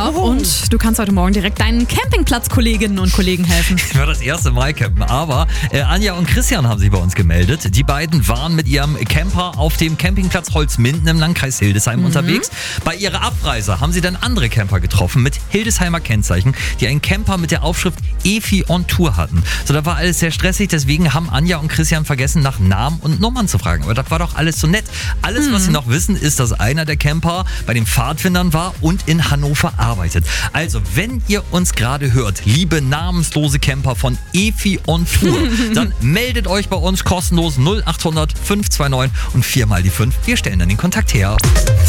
Ja, und du kannst heute Morgen direkt deinen Campingplatz-Kolleginnen und Kollegen helfen. Ich war das erste Mal campen, aber Anja und Christian haben sich bei uns gemeldet. Die beiden waren mit ihrem Camper auf dem Campingplatz Holzminden im Landkreis Hildesheim unterwegs. Bei ihrer Abreise haben sie dann andere Camper getroffen mit Hildesheimer Kennzeichen, die einen Camper mit der Aufschrift EFI on Tour hatten. So, da war alles sehr stressig, deswegen haben Anja und Christian vergessen, nach Namen und Nummern zu fragen. Aber das war doch alles so nett. Alles, was sie noch wissen, ist, dass einer der Camper bei den Pfadfindern war und in Hannover arbeitet. Also, wenn ihr uns gerade hört, liebe namenslose Camper von EFI on Tour, dann meldet euch bei uns kostenlos 0800 529 und 4 mal die 5. Wir stellen dann den Kontakt her.